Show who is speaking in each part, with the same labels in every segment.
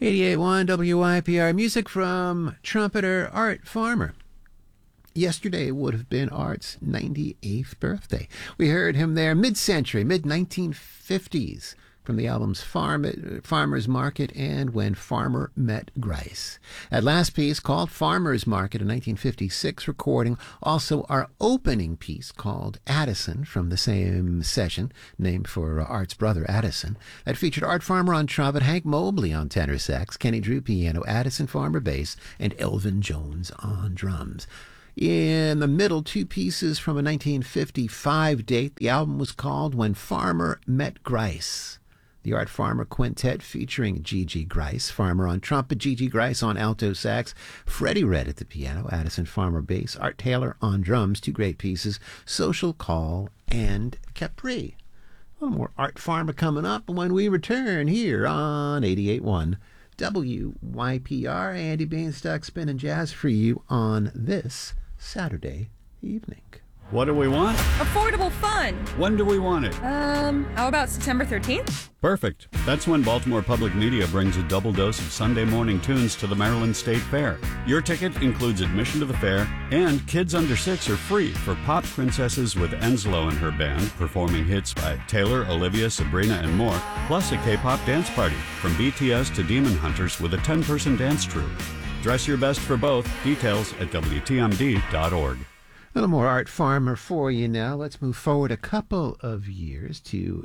Speaker 1: 88.1 WYPR, music from trumpeter Art Farmer. Yesterday would have been Art's 98th birthday. We heard him there mid-century, mid-1950s, from the albums Farmer's Market and When Farmer Met Grice. That last piece, called Farmer's Market, a 1956 recording. Also our opening piece, called Addison, from the same session, named for Art's brother Addison. That featured Art Farmer on trumpet, Hank Mobley on tenor sax, Kenny Drew piano, Addison Farmer bass, and Elvin Jones on drums. In the middle, two pieces from a 1955 date. The album was called When Farmer Met Grice. The Art Farmer Quintet featuring Gigi Grice, Farmer on trumpet, Gigi Grice on alto sax, Freddie Redd at the piano, Addison Farmer bass, Art Taylor on drums, two great pieces, Social Call and Capri. A little more Art Farmer coming up when we return here on 88.1 WYPR. Andy Bainstock spinning jazz for you on this Saturday evening.
Speaker 2: What do we want?
Speaker 3: Affordable fun.
Speaker 2: When do we want it?
Speaker 3: How about September 13th?
Speaker 2: Perfect. That's when Baltimore Public Media brings a double dose of Sunday morning tunes to the Maryland State Fair. Your ticket includes admission to the fair, and kids under 6 are free for Pop Princesses with Enslow and her band, performing hits by Taylor, Olivia, Sabrina, and more, plus a K-pop dance party, from BTS to Demon Hunters with a 10-person dance troupe. Dress your best for both. Details at WTMD.org.
Speaker 1: A little more Art Farmer for you now. Let's move forward a couple of years to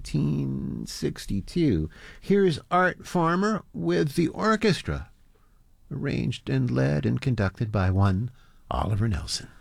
Speaker 1: 1962. Here's Art Farmer with the orchestra, arranged and led and conducted by one Oliver Nelson.